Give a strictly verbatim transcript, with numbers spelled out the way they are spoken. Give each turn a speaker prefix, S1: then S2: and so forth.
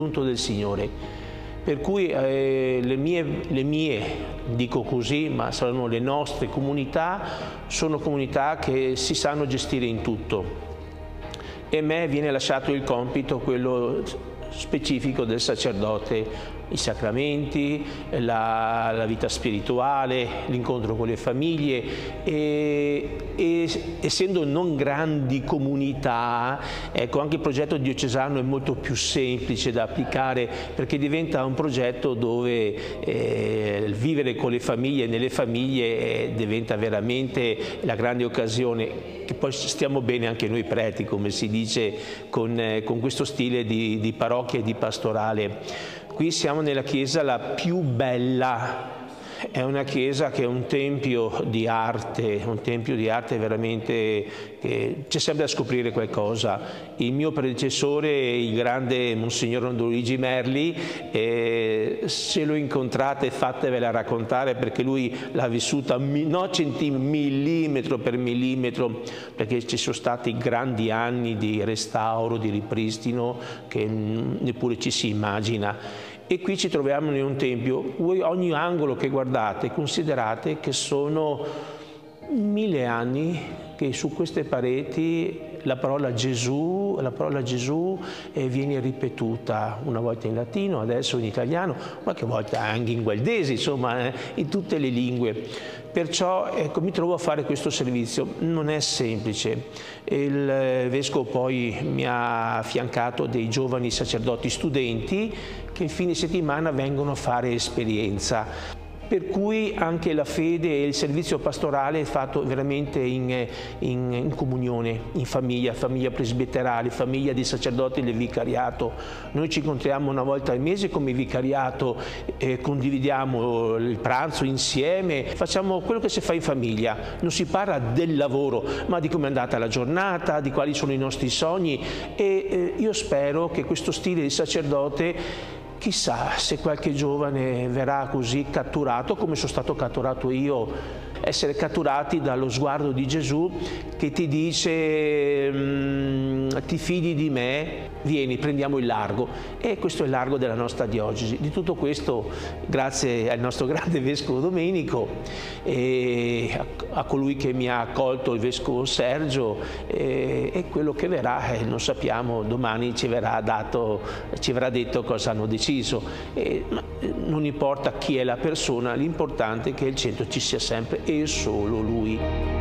S1: del Signore, per cui eh, le, mie, le mie, dico così, ma saranno le nostre comunità, sono comunità che si sanno gestire in tutto, e a me viene lasciato il compito, quello specifico del sacerdote, i sacramenti, la, la vita spirituale, l'incontro con le famiglie e, e essendo non grandi comunità, ecco, anche il progetto diocesano è molto più semplice da applicare, perché diventa un progetto dove eh, il vivere con le famiglie e nelle famiglie eh, diventa veramente la grande occasione, che poi stiamo bene anche noi preti, come si dice, con, eh, con questo stile di, di parrocchia e di pastorale. Qui siamo nella chiesa la più bella, è una chiesa che è un tempio di arte, un tempio di arte veramente, che c'è sempre da scoprire qualcosa. Il mio predecessore, il grande Monsignor Don Luigi Merli, eh, se lo incontrate fatevela raccontare, perché lui l'ha vissuta no centimetro, millimetro per millimetro, perché ci sono stati grandi anni di restauro, di ripristino che neppure ci si immagina. E qui ci troviamo in un tempio, voi ogni angolo che guardate, considerate che sono mille anni che su queste pareti la parola Gesù, la parola Gesù eh, viene ripetuta, una volta in latino, adesso in italiano, qualche volta anche in gualdese, insomma, eh, in tutte le lingue. Perciò ecco, mi trovo a fare questo servizio, non è semplice. Il eh, Vescovo poi mi ha affiancato dei giovani sacerdoti studenti che il fine settimana vengono a fare esperienza. Per cui anche la fede e il servizio pastorale è fatto veramente in, in, in comunione, in famiglia, famiglia presbiterale, famiglia di sacerdoti del vicariato. Noi ci incontriamo una volta al mese come vicariato, eh, condividiamo il pranzo insieme, facciamo quello che si fa in famiglia. Non si parla del lavoro, ma di come è andata la giornata, di quali sono i nostri sogni, e eh, io spero che questo stile di sacerdote, chissà se qualche giovane verrà così catturato come sono stato catturato io, essere catturati dallo sguardo di Gesù che ti dice ti fidi di me, vieni, prendiamo il largo. E questo è il largo della nostra diocesi. Di tutto questo, grazie al nostro grande Vescovo Domenico e a colui che mi ha accolto, il Vescovo Sergio, e, e quello che verrà, eh, non sappiamo, domani ci verrà dato, ci verrà detto cosa hanno deciso. E, ma non importa chi è la persona, l'importante è che al centro ci sia sempre e solo Lui.